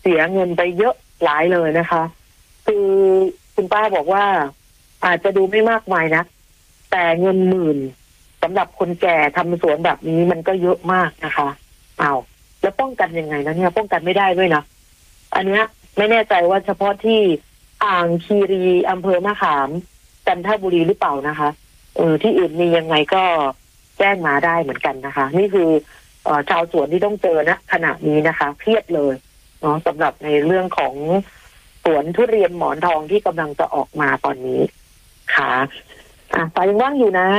สียเงินไปเยอะหลายเลยนะคะคือคุณป้าบอกว่าอาจจะดูไม่มากมายนะแต่เงินหมื่นสำหรับคนแก่ทำสวนแบบนี้มันก็เยอะมากนะคะแล้วป้องกันยังไงนะเนี่ยป้องกันไม่ได้ด้วยนะอันเนี้ยไม่แน่ใจว่าเฉพาะที่อ่างคีรีอำเภอมะขามจันทบุรีหรือเปล่านะคะที่อื่นมียังไงก็แจ้งมาได้เหมือนกันนะคะนี่คือชาวสวนที่ต้องเจอนะขณะนี้นะคะเครียดเลยเนาะสำหรับในเรื่องของสวนทุเรียนหมอนทองที่กำลังจะออกมาตอนนี้ค่ะสายยังว่างอยู่นะ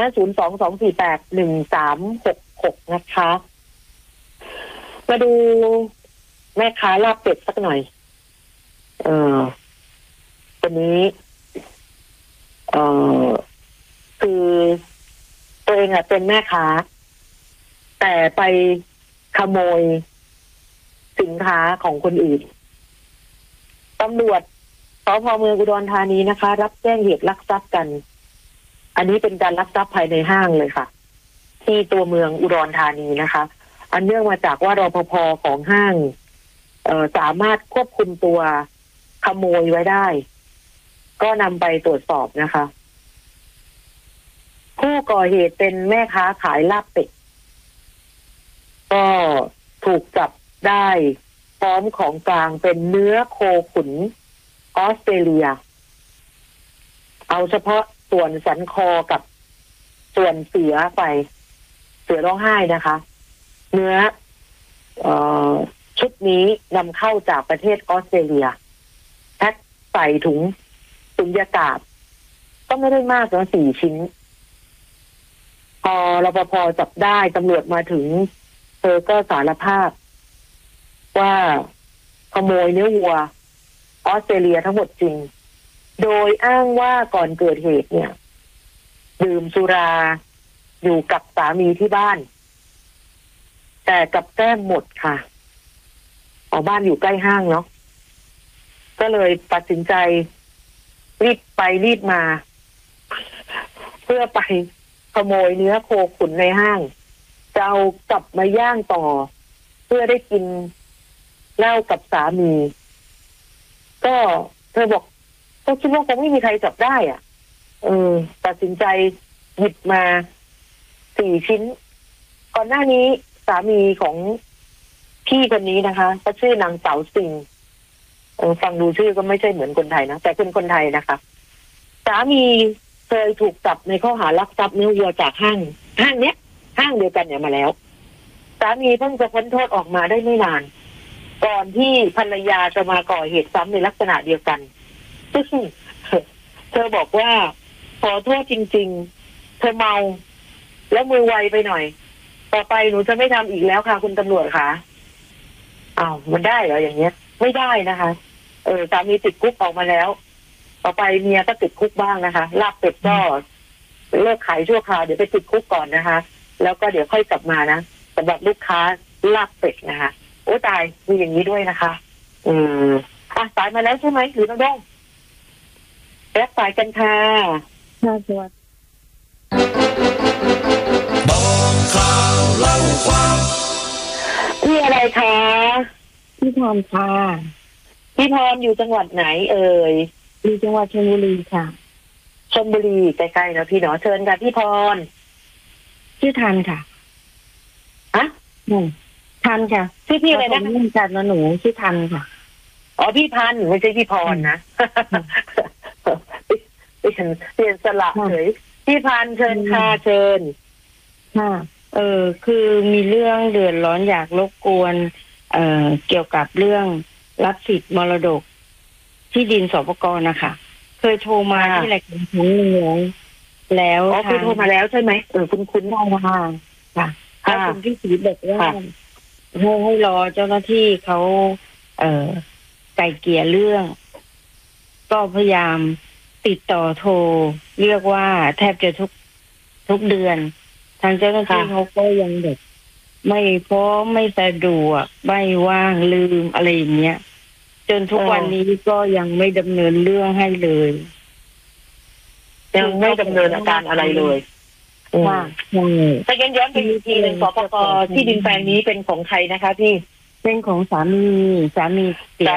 022481366นะคะมาดูแม่ค้าลาบเป็ดสักหน่อยตัวนี้คือตัวเองเป็นแม่ค้าแต่ไปขโมยสินค้าของคนอื่นตำรวจสภ.เมืองอุดรธานีนะคะรับแจ้งเหตุลักทรัพย์กันอันนี้เป็นการลักทรัพย์ภายในห้างเลยค่ะที่ตัวเมืองอุดรธานีนะคะอันเนื่องมาจากว่ารปภ.ของห้างสามารถควบคุมตัวขโมยไว้ได้ก็นำไปตรวจสอบนะคะผู้ก่อเหตุเป็นแม่ค้าขายลาบเป็ดก็ถูกจับได้พร้อมของกลางเป็นเนื้อโคขุนออสเตรเลียเอาเฉพาะส่วนสันคอกับส่วนเสือไปเสือร้องไห้นะคะเนื้อชุดนี้นำเข้าจากประเทศออสเตรเลียแพ็คใส่ถุงสุญญากาศก็ไม่ได้มากนะ4 ชิ้นพอรปภ.จับได้ตำรวจมาถึงเธอก็สารภาพว่าขโมยเนื้อวัวออสเตรเลียทั้งหมดจริงโดยอ้างว่าก่อนเกิดเหตุเนี่ยดื่มสุราอยู่กับสามีที่บ้านแต่กับแก้มหมดค่ะบ้านอยู่ใกล้ห้างเนาะก็เลยตัดสินใจรีบไปรีบมาเพื่อไปขโมยเนื้อโคขุนในห้างจะเอากลับมาย่างต่อเพื่อได้กินเหล้ากับสามีก็เธอบอกก็คิดว่าคงไม่มีใครจับได้ตัดสินใจหยิบมา4 ชิ้นก่อนหน้านี้สามีของพี่คนนี้นะคะเขาชื่อนางเสาสิงฟังดูชื่อก็ไม่ใช่เหมือนคนไทยนะแต่เป็นคนไทยนะคะสามีเคยถูกจับในข้อหาลักทรัพย์เนื้อวัวจากห้างเนี้ยห้างเดียวกันเนี่ยมาแล้วสามีเพิ่งจะพ้นโทษออกมาได้ไม่นานก่อนที่ภรรยาจะมาก่อเหตุซ้ำในลักษณะเดียวกันซึ่งเธอบอกว่าขอโทษจริงๆเธอเมาแล้วมือไวไปหน่อยต่อไปหนูจะไม่ทำอีกแล้วค่ะคุณตำรวจค่ะมันได้เหรออย่างเงี้ยไม่ได้นะคะสามีติดคุกออกมาแล้วต่อไปเมียก็ติดคุกบ้างนะคะลาบเป็ดก็เลิกขายชั่วคราวเดี๋ยวไปติดคุกก่อนนะคะแล้วก็เดี๋ยวค่อยกลับมานะสำหรับลูกค้าลาบเป็ดนะคะโอ้ตายมีอย่างนี้ด้วยนะคะสายมาแล้วใช่ไหมหรือน้องด้งรับสายกันค่ะสวัสดีบอกข่าวเล่าความที่อะไรคะพี่พรค่ะพี่พรอยู่จังหวัดไหนเอ่ยอยู่จังหวัดชลบุรีค่ะชลบุรีใกล้ๆนะพี่เนาะเชิญค่ะพี่พรชื่อทันค่ะทันค่ะชื่อพี่อะไรนะจัดนะหนูชื่อทันค่ะพี่ทันไม่ใช่พี่พรนะเปลี่ยนสละเฉยพี่พันเชิญค่ะเชิญค่ะคือมีเรื่องเดือดร้อนอยากรบกวนเกี่ยวกับเรื่องรับสิทธิ์มรดกที่ดินสปก.นะคะเคยโทรมาที่รายการครั้งหนึ่งแล้วเคยโทรมาแล้วใช่ไหมคุ้นได้ค่ะแล้วคุณพี่ศรีบอกว่าให้รอเจ้าหน้าที่เขาไกล่เกลี่ยเรื่องก็พยายามติดต่อโทรเรียกว่าแทบจะทุกเดือนทางเจ้าหน้าที่เขาก็ยังแบบไม่พร้อมไม่สะดวกไม่ว่างลืมอะไรอย่างเงี้ยจนทุกวันนี้ก็ยังไม่ดำเนินเรื่องให้เลยยังไม่ดำเนินการอะไรเลยแต่ย้อนไปอีกทีหนึ่งสปก.ที่ดินแปลงนี้เป็นของใครนะคะพี่เป็นของสามีเสีย